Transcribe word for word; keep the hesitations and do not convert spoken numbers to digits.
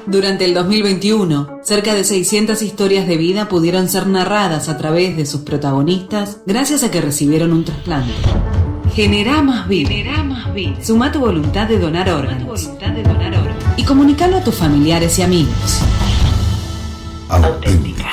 Durante el dos mil veintiuno, cerca de seiscientas historias de vida pudieron ser narradas a través de sus protagonistas gracias a que recibieron un trasplante. Generá más vida. Generá más vida. Suma tu voluntad de donar órganos. Suma tu voluntad de donar órganos. Y comunicalo a tus familiares y amigos. Auténtica.